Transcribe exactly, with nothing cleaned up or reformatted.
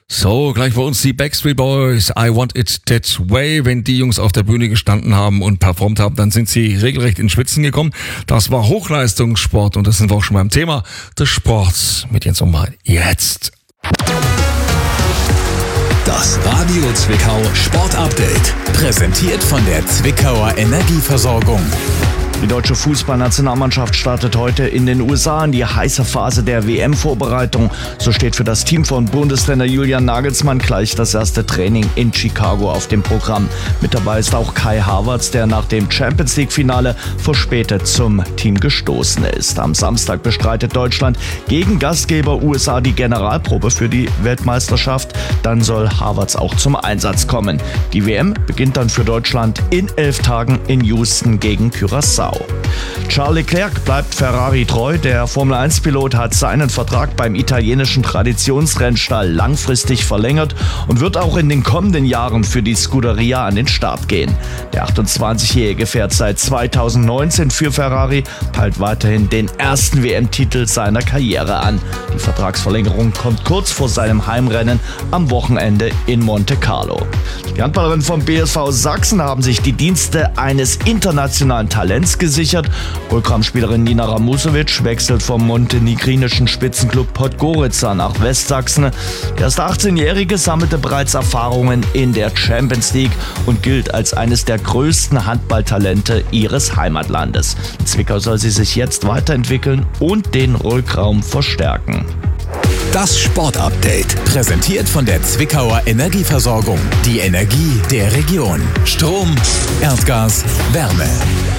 So, gleich bei uns die Backstreet Boys, I Want It That Way. Wenn die Jungs auf der Bühne gestanden haben und performt haben, dann sind sie regelrecht in Schwitzen gekommen. Das war Hochleistungssport und das sind wir auch schon beim Thema des Sports mit Jens Umwald. Jetzt. Das Radio Zwickau Sport Update, präsentiert von der Zwickauer Energieversorgung. Die deutsche Fußballnationalmannschaft startet heute in den U S A in die heiße Phase der W M-Vorbereitung. So steht für das Team von Bundestrainer Julian Nagelsmann gleich das erste Training in Chicago auf dem Programm. Mit dabei ist auch Kai Havertz, der nach dem Champions-League-Finale verspätet zum Team gestoßen ist. Am Samstag bestreitet Deutschland gegen Gastgeber U S A die Generalprobe für die Weltmeisterschaft. Dann soll Havertz auch zum Einsatz kommen. Die W M beginnt dann für Deutschland in elf Tagen in Houston gegen Curaçao. Charles Leclerc bleibt Ferrari treu. Der Formel eins Pilot hat seinen Vertrag beim italienischen Traditionsrennstall langfristig verlängert und wird auch in den kommenden Jahren für die Scuderia an den Start gehen. Der achtundzwanzigjährige fährt seit zweitausendneunzehn für Ferrari, peilt weiterhin den ersten W M-Titel seiner Karriere an. Die Vertragsverlängerung kommt kurz vor seinem Heimrennen am Wochenende in Monte Carlo. Die Handballerinnen vom B S V Sachsen haben sich die Dienste eines internationalen Talents gesichert. Programmspielerin Nina Ramusovic wechselt vom montenegrinischen Spitzenclub Podgorica nach Westsachsen. Die erste achtzehnjährige sammelte bereits Erfahrungen in der Champions League und gilt als eines der größten Handballtalente ihres Heimatlandes. In Zwickau soll sie sich jetzt weiterentwickeln und den Rückraum verstärken. Das Sportupdate, präsentiert von der Zwickauer Energieversorgung. Die Energie der Region. Strom, Erdgas, Wärme.